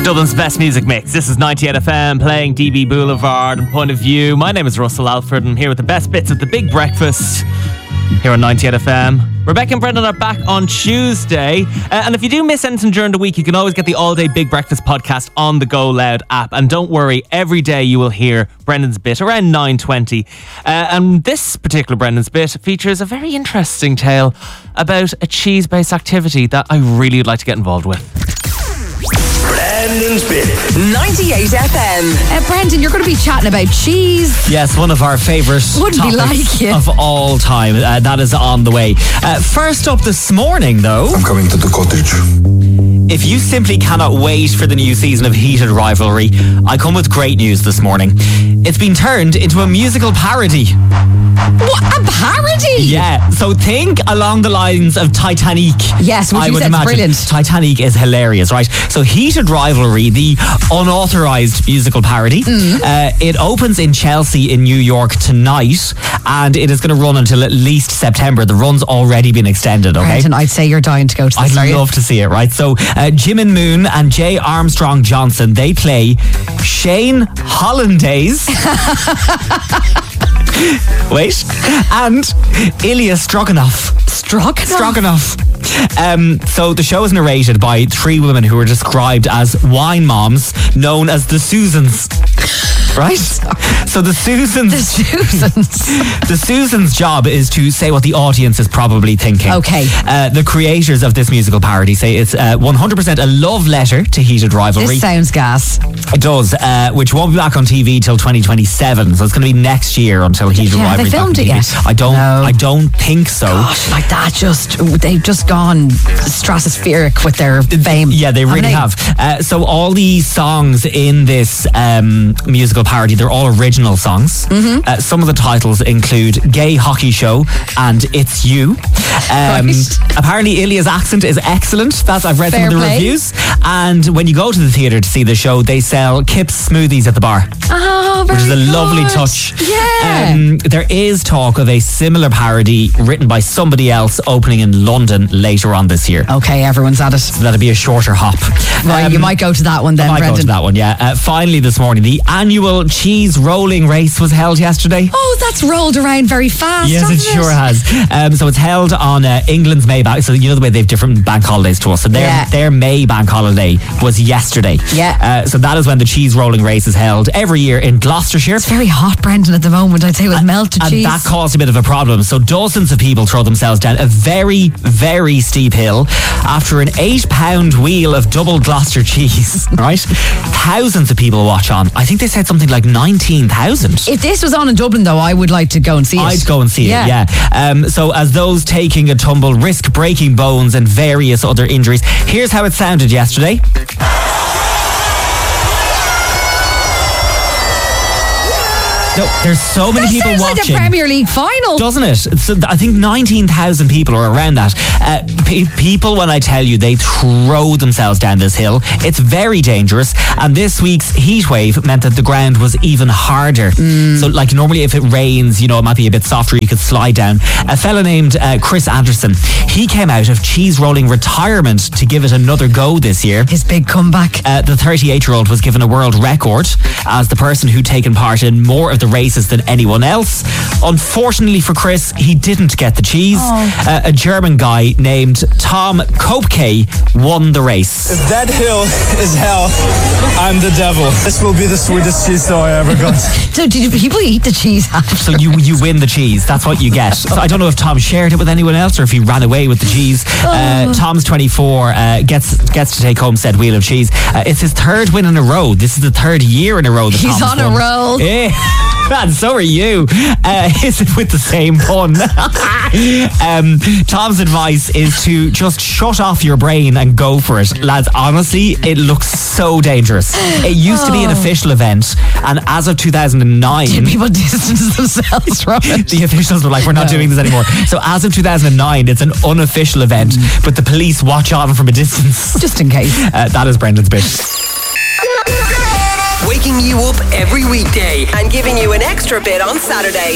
Dublin's best music mix. This is 98 FM playing DB Boulevard and Point of View. My name is Russell Alford and I'm here with the best bits of the Big Breakfast here on 98 FM. Rebecca and Brendan are back on Tuesday. And if you do miss anything during the week, you can always get the All Day Big Breakfast podcast on the Go Loud app. And don't worry, every day you will hear Brendan's bit around 9:20. And this particular Brendan's bit features a very interesting tale about a cheese-based activity that I really would like to get involved with. Brendan's bit. 98 FM. Brendan, you're going to be chatting about cheese. Yes, one of our favourite topics of all time. That is on the way. First up this morning, though. I'm coming to the cottage. If you simply cannot wait for the new season of Heated Rivalry, I come with great news this morning. It's been turned into a musical parody. What? A parody? Yeah, so think along the lines of Titanic. Yes, which you said is brilliant. Titanic is hilarious, right? So Heated Rivalry, the unauthorised musical parody, it opens in Chelsea in New York tonight, and it is going to run until at least September. The run's already been extended, okay? Brendan, I'd say you're dying to go to this. I'd love to see it, right? So Jimin Moon and Jay Armstrong Johnson, they play Shane Hollandaise. Wait. And Ilya Stroganoff. Stroganoff. So the show is narrated by three women who are described as wine moms, known as the Susans. Right? So the Susans' job is to say what the audience is probably thinking. Okay. The creators of this musical parody say it's 100% a love letter to Heated Rivalry. This sounds gas. It does, which won't be back on TV till 2027. So it's going to be next year until Heated Rivalry. Have they filmed it yet? I don't think so. Gosh, like that, they've just gone stratospheric with their fame. Yeah, they really have. So all these songs in this musical parody, they're all original songs. Some of the titles include Gay Hockey Show and It's You. Apparently Ilya's accent is excellent. I've read some of the reviews. And when you go to the theatre to see the show, they sell Kip's smoothies at the bar. Oh, very which is a good. lovely touch. Yeah. There is talk of a similar parody written by somebody else opening in London later on this year. Okay, everyone's at it. So that'll be a shorter hop. Right, you might go to that one then, I might Brendan. go to that one, yeah. Finally this morning, the annual cheese rolling race was held yesterday. Oh, that's rolled around very fast. Yes, it sure has. So it's held on England's May Bank. So you know the way they have different bank holidays to us. So their May bank holiday was yesterday. Yeah. So that is when the cheese rolling race is held every year in Gloucestershire. It's very hot, Brendan, at the moment, I'd say, with melted cheese. And that caused a bit of a problem. So dozens of people throw themselves down a very, very steep hill after an 8-pound wheel of double Gloucester cheese, right? Thousands of people watch on. I think they said something like 19,000. If this was on in Dublin, though, I would like to go and see it. I'd go and see it, yeah. So as those taking a tumble risk breaking bones and various other injuries, here's how it sounded yesterday. No, there's so many people watching. Like a Premier League final, doesn't it? So I think 19,000 people are around that. People, when I tell you, they throw themselves down this hill. It's very dangerous. And this week's heat wave meant that the ground was even harder. So, like normally, if it rains, it might be a bit softer. You could slide down. A fella named Chris Anderson, he came out of cheese rolling retirement to give it another go this year. His big comeback. The 38-year-old was given a world record as the person who'd taken part in more of the races than anyone else. Unfortunately for Chris, he didn't get the cheese. A German guy named Tom Kopke won the race. If that hill is hell, I'm the devil. This will be the sweetest cheese I ever got. So did people eat the cheese after? So you win the cheese. That's what you get. So I don't know if Tom shared it with anyone else or if he ran away with the cheese. Tom's 24, gets to take home said wheel of cheese. It's his third win in a row. This is the third year in a row that He's Tom's on won. a roll. Yeah. And so are you. Is it with the same pun? Tom's advice is to just shut off your brain and go for it. Lads, honestly, it looks so dangerous. It used to be an official event, and as of 2009... Did people distance themselves from it? The officials were like, we're not doing this anymore. So as of 2009, it's an unofficial event, but the police watch on from a distance. Just in case. That is Brendan's bit. Waking you up every weekday and giving you an extra bit on Saturday.